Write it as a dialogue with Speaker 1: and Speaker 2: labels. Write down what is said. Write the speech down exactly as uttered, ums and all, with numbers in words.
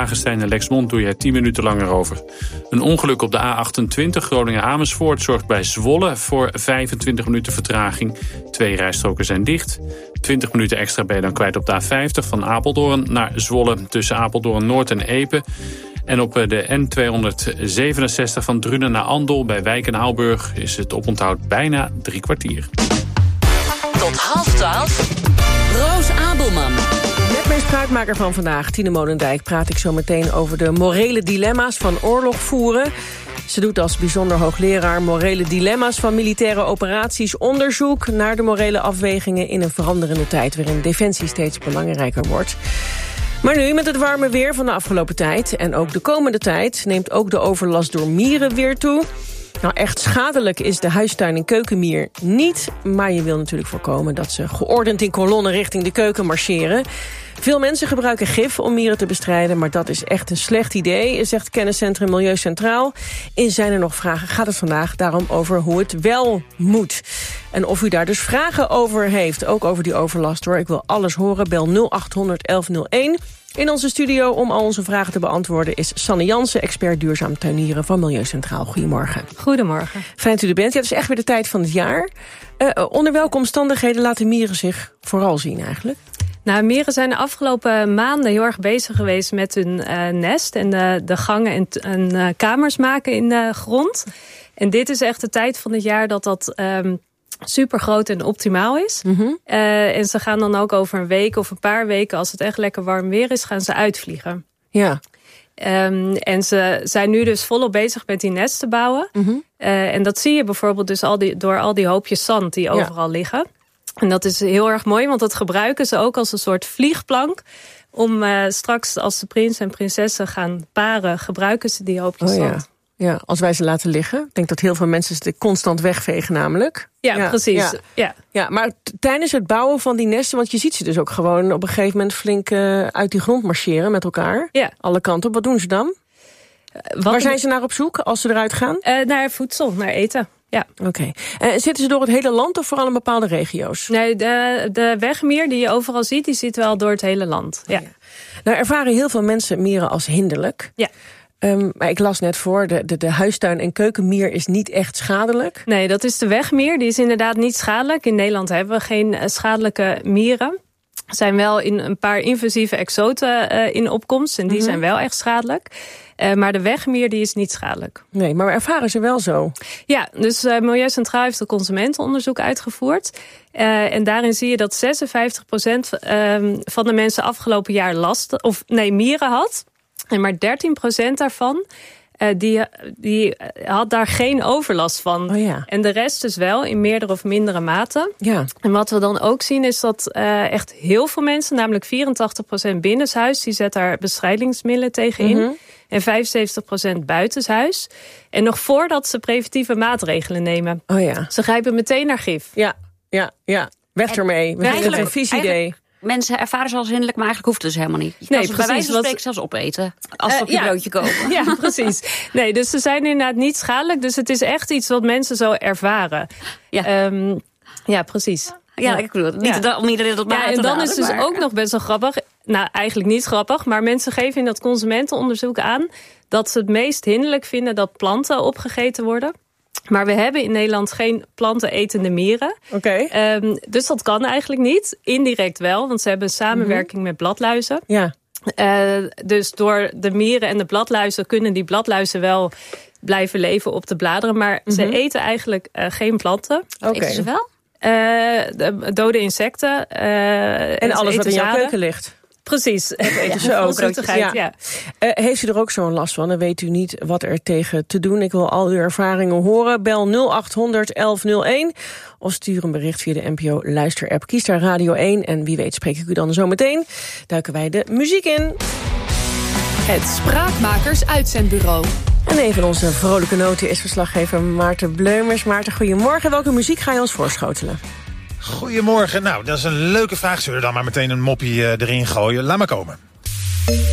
Speaker 1: Hagestein en Lexmond doe je er tien minuten langer over. Een ongeluk op de A achtentwintig Groningen-Amersfoort zorgt bij Zwolle voor vijfentwintig minuten vertraging. Twee rijstroken zijn dicht. twintig minuten extra ben je dan kwijt op de A vijftig van Apeldoorn naar Zwolle tussen Apeldoorn Noord en Epe. En op de N tweehonderdzevenenzestig van Drunen naar Andel bij Wijk en Aalburg is het oponthoud bijna drie kwartier.
Speaker 2: Tot half twaalf, Roos Abelman.
Speaker 3: Met mijn spraakmaker van vandaag, Tine Molendijk, praat ik zo meteen over de morele dilemma's van oorlog voeren. Ze doet als bijzonder hoogleraar morele dilemma's van militaire operaties onderzoek naar de morele afwegingen in een veranderende tijd waarin defensie steeds belangrijker wordt. Maar nu, met het warme weer van de afgelopen tijd en ook de komende tijd, neemt ook de overlast door mieren weer toe. Nou, echt schadelijk is de huistuin- en keukenmier niet, maar je wil natuurlijk voorkomen dat ze geordend in kolonnen richting de keuken marcheren. Veel mensen gebruiken gif om mieren te bestrijden, maar dat is echt een slecht idee, zegt kenniscentrum Milieu Centraal. En zijn er nog vragen, gaat het vandaag daarom over hoe het wel moet. En of u daar dus vragen over heeft, ook over die overlast hoor. Ik wil alles horen, bel nul acht honderd elf nul één. In onze studio om al onze vragen te beantwoorden is Sanne Jansen, expert duurzaam tuinieren van Milieu Centraal. Goedemorgen.
Speaker 4: Goedemorgen.
Speaker 3: Fijn dat u er bent. Ja, het is echt weer de tijd van het jaar. Uh, onder welke omstandigheden laten mieren zich vooral zien eigenlijk?
Speaker 4: Nou, mieren zijn de afgelopen maanden heel erg bezig geweest met hun uh, nest en de, de gangen en, en uh, kamers maken in de grond. En dit is echt de tijd van het jaar dat dat um, super groot en optimaal is. Mm-hmm. Uh, en ze gaan dan ook over een week of een paar weken, als het echt lekker warm weer is, gaan ze uitvliegen.
Speaker 3: Ja.
Speaker 4: Um, en ze zijn nu dus volop bezig met die nest te bouwen. Mm-hmm. Uh, en dat zie je bijvoorbeeld dus al die, door al die hoopjes zand die overal ja. liggen. En dat is heel erg mooi, want dat gebruiken ze ook als een soort vliegplank. Om uh, straks, als de prins en prinsessen gaan paren, gebruiken ze die hoopjes
Speaker 3: oh, ja.
Speaker 4: zand.
Speaker 3: Ja, als wij ze laten liggen. Ik denk dat heel veel mensen ze constant wegvegen namelijk.
Speaker 4: Ja, ja precies. Ja. Ja.
Speaker 3: Ja, maar t- tijdens het bouwen van die nesten, want je ziet ze dus ook gewoon op een gegeven moment flink uh, uit die grond marcheren met elkaar.
Speaker 4: Ja.
Speaker 3: Alle kanten op. Wat doen ze dan? Uh, Waar zijn ze naar op zoek als ze eruit gaan?
Speaker 4: Uh, naar voedsel, naar eten. Ja.
Speaker 3: Oké. Okay. Uh, zitten ze door het hele land of vooral in bepaalde regio's?
Speaker 4: Nee, de, de wegmier die je overal ziet, die zit wel door het hele land. Ja.
Speaker 3: Ja. Nou ervaren heel veel mensen mieren als hinderlijk.
Speaker 4: Ja.
Speaker 3: Um, maar ik las net voor, de, de, de huistuin- en keukenmier is niet echt schadelijk.
Speaker 4: Nee, dat is de wegmier. Die is inderdaad niet schadelijk. In Nederland hebben we geen schadelijke mieren. Er zijn wel in een paar invasieve exoten uh, in opkomst. En die mm-hmm. zijn wel echt schadelijk. Uh, maar de wegmier die is niet schadelijk.
Speaker 3: Nee, maar we ervaren ze wel zo.
Speaker 4: Ja, dus uh, Milieu Centraal heeft een consumentenonderzoek uitgevoerd. Uh, en daarin zie je dat zesenvijftig procent uh, van de mensen afgelopen jaar last, of nee, mieren had. En maar dertien procent daarvan, uh, die, die had daar geen overlast van.
Speaker 3: Oh ja.
Speaker 4: En de rest dus wel, in meerdere of mindere mate.
Speaker 3: Ja.
Speaker 4: En wat we dan ook zien is dat uh, echt heel veel mensen, namelijk vierentachtig procent binnenshuis, die zet daar bestrijdingsmiddelen tegen in. Mm-hmm. En vijfenzeventig procent buitenshuis. En nog voordat ze preventieve maatregelen nemen.
Speaker 3: Oh ja.
Speaker 4: Ze grijpen meteen naar gif.
Speaker 3: Ja, ja, ja. Weg ermee. We hebben een vies idee.
Speaker 2: Mensen ervaren ze als hinderlijk, maar eigenlijk hoeft het dus helemaal niet. Je kan
Speaker 4: nee,
Speaker 2: ze
Speaker 4: precies,
Speaker 2: bij wijze van spreken
Speaker 4: wat...
Speaker 2: zelfs opeten. Als ze uh, op je
Speaker 4: ja.
Speaker 2: broodje komen.
Speaker 4: Ja, precies. Nee, dus ze zijn inderdaad niet schadelijk. Dus het is echt iets wat mensen zo ervaren.
Speaker 2: Ja,
Speaker 4: um, ja precies.
Speaker 2: Ja, ja, ik bedoel het. Niet ja. om iedereen dat maar
Speaker 4: ja,
Speaker 2: te
Speaker 4: en dan
Speaker 2: raden,
Speaker 4: is dus
Speaker 2: maar...
Speaker 4: ook nog best wel grappig. Nou, eigenlijk niet grappig. Maar mensen geven in dat consumentenonderzoek aan dat ze het meest hinderlijk vinden dat planten opgegeten worden. Maar we hebben in Nederland geen plantenetende mieren.
Speaker 3: Oké. Okay.
Speaker 4: Um, dus dat kan eigenlijk niet. Indirect wel, want ze hebben een samenwerking mm-hmm. met bladluizen.
Speaker 3: Ja.
Speaker 4: Uh, dus door de mieren en de bladluizen kunnen die bladluizen wel blijven leven op de bladeren. Maar mm-hmm. ze eten eigenlijk uh, geen planten.
Speaker 3: Oké. Okay.
Speaker 2: Eten ze wel?
Speaker 4: Uh, de dode insecten. Uh,
Speaker 3: en, en alles wat in jouw keuken ligt.
Speaker 4: Precies.
Speaker 3: Dat eten ze ook.
Speaker 4: Ja. Ja.
Speaker 3: Uh, heeft u er ook zo'n last van? Dan weet u niet wat er tegen te doen. Ik wil al uw ervaringen horen. Bel nul acht honderd elf nul één. Of stuur een bericht via de N P O Luisterapp. Kies daar Radio één. En wie weet spreek ik u dan zo meteen. Duiken wij de muziek in.
Speaker 5: Het Spraakmakers Uitzendbureau.
Speaker 3: En een van onze vrolijke noten is verslaggever Maarten Bleumers. Maarten, goedemorgen. Welke muziek ga je ons voorschotelen?
Speaker 6: Goedemorgen. Nou, dat is een leuke vraag. Zullen we dan maar meteen een moppie uh, erin gooien? Laat maar komen.